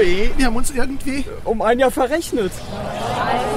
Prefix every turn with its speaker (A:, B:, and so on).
A: Sorry, wir haben uns irgendwie
B: um ein Jahr verrechnet.